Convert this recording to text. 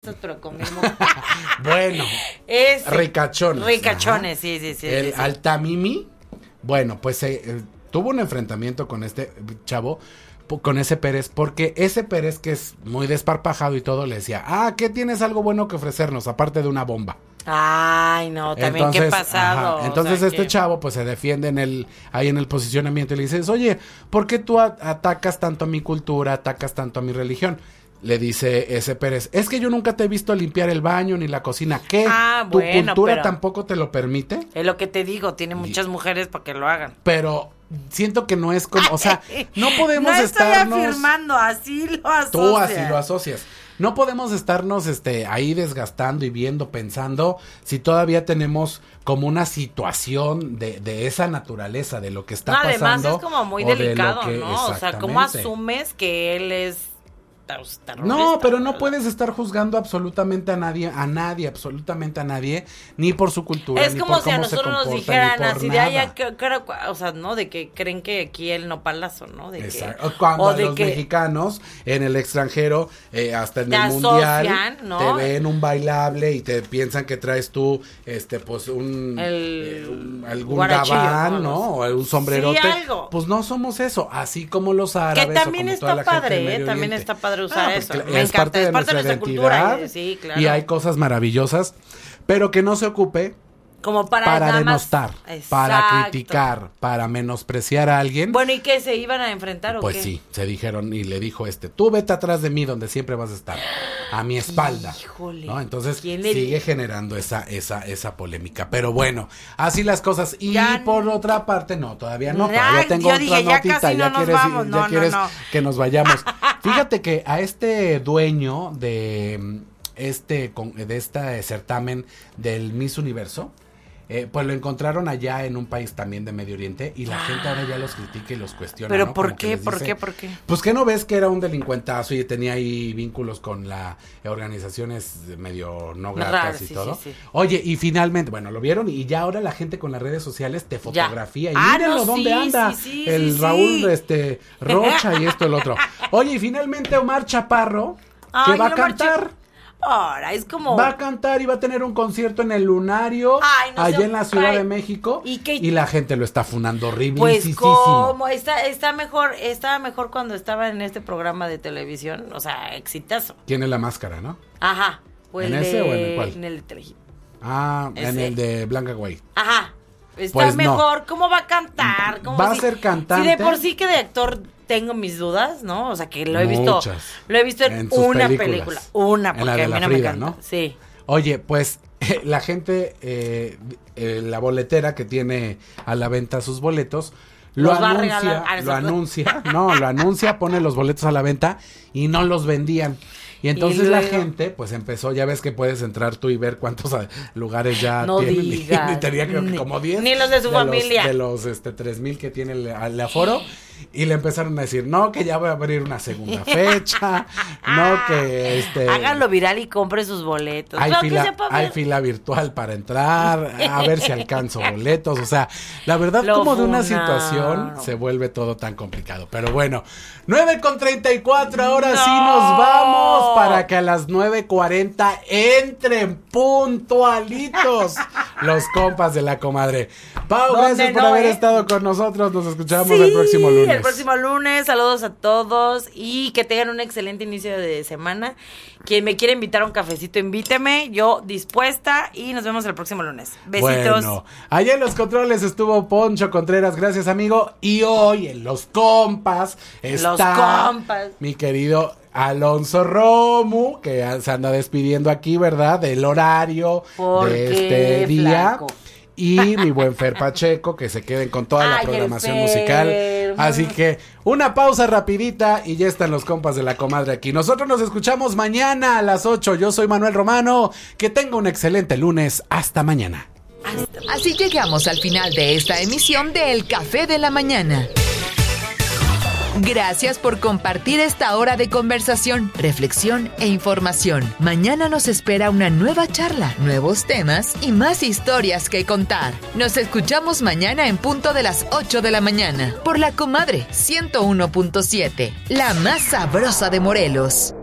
pero con mi Bueno, ricachones. Ricachones, sí. El Altamimi, bueno, pues tuvo un enfrentamiento con este chavo, con ese Pérez, porque ese Pérez, que es muy desparpajado y todo, le decía, ¿qué tienes algo bueno que ofrecernos, aparte de una bomba? Ay, no, también entonces, qué pasado. Entonces este chavo pues se defiende ahí en el posicionamiento y le dices, oye, ¿por qué tú atacas tanto a mi cultura, atacas tanto a mi religión? Le dice ese Pérez, es que yo nunca te he visto limpiar el baño ni la cocina. ¿Qué? ¿Tu cultura tampoco te lo permite? Es lo que te digo, tiene muchas mujeres para que lo hagan. Pero siento que no es como, o sea, no podemos estarnos... No estoy afirmando, así lo asocias. Tú así lo asocias. No podemos estarnos ahí desgastando y viendo, pensando, si todavía tenemos como una situación de esa naturaleza, de lo que está pasando. Además es como muy delicado, ¿no? O sea, ¿cómo asumes que él es terrorista? No, pero no puedes estar juzgando absolutamente a nadie, absolutamente a nadie, ni por su cultura, es ni como por si cómo a nosotros se comporta, nos dijeran ni por así nada. o sea, ¿no? De que creen que aquí el nopalazo, ¿no? Exacto. Cuando a los mexicanos en el extranjero, hasta en el mundial, asocian, ¿no? te ven un bailable y te piensan que traes tú, pues algún gabán, ¿no? O un sombrerote. Sí, algo. Pues no somos eso, así como los árabes. Que también o como está toda la padre, gente del Medio también Oriente. está padre usar eso. Me Es encanta, parte de nuestra cultura. Sí, claro. Y hay cosas maravillosas, pero que no se ocupe como para denostar, para criticar, para menospreciar a alguien. Bueno, ¿y qué? ¿Se iban a enfrentar o pues qué? Pues sí, se dijeron y le dijo tú vete atrás de mí donde siempre vas a estar, a mi espalda. Híjole. ¿No? Entonces sigue generando esa polémica, pero bueno, así las cosas. Y por otra parte, no, todavía no, todavía tengo otra notita, ya quieres que nos vayamos. Fíjate que a este dueño de este certamen del Miss Universo, pues lo encontraron allá en un país también de Medio Oriente y la gente ahora ya los critica y los cuestiona. ¿Pero ¿no? por qué? ¿Por qué? Pues que no ves que era un delincuentazo y tenía ahí vínculos con las organizaciones medio no gratas y todo. Sí. Oye, y finalmente, bueno, lo vieron y ya ahora la gente con las redes sociales te fotografía. Y mírenlo dónde anda Raúl Rocha y esto el otro. Oye, y finalmente Omar Chaparro, que va a cantar. Ahora, es como... Va a cantar y va a tener un concierto en el Lunario, allá en la Ciudad de México, y la gente lo está funando horriblísimo. Pues como estaba mejor cuando estaba en este programa de televisión, o sea, exitazo. Tiene la máscara, ¿no? Ajá. Pues ¿En ese o en el cuál? En el de Telehit. En el de Blanca Güey. Ajá. Está mejor, no. ¿Cómo va a cantar? Va a ser cantante. Si de por sí que de actor tengo mis dudas, ¿no? O sea, que lo he visto en una película. Porque a mí no me encanta. ¿No? Sí. Oye, pues la gente, la boletera que tiene a la venta sus boletos, lo anuncia, pone los boletos a la venta y no los vendían. Y entonces la gente, pues empezó, ya ves que puedes entrar tú y ver cuántos lugares ya tienen. Digas, y tenía como 10. Ni los de su familia. De los 3,000 que tiene el aforo. Y le empezaron a decir, no, que ya voy a abrir una segunda fecha. No, que háganlo viral y compre sus boletos. Hay fila virtual para entrar, a ver si alcanzo boletos. O sea, la verdad, como de una situación se vuelve todo tan complicado. Pero bueno, 9:34, ahora sí nos vamos para que a las 9:40 entren puntualitos los compas de la comadre. Pau, gracias por haber estado con nosotros. Nos escuchamos el próximo lunes. El próximo lunes, saludos a todos y que tengan un excelente inicio de semana. Quien me quiera invitar a un cafecito, invíteme, yo dispuesta y nos vemos el próximo lunes. Besitos. Bueno, allá en los controles estuvo Poncho Contreras, gracias amigo. Y hoy en Los Compas está mi querido Alonso Romu, que se anda despidiendo aquí, ¿verdad? Del horario de este día. Flaco. Y mi buen Fer Pacheco, que se queden con toda la programación musical. Así que una pausa rapidita y ya están los compas de la comadre aquí. Nosotros nos escuchamos mañana a las 8. Yo soy Manuel Romano. Que tenga un excelente lunes. Hasta mañana. Así llegamos al final de esta emisión de El Café de la Mañana. Gracias por compartir esta hora de conversación, reflexión e información. Mañana nos espera una nueva charla, nuevos temas y más historias que contar. Nos escuchamos mañana en punto de las 8 de la mañana por La Comadre 101.7, la más sabrosa de Morelos.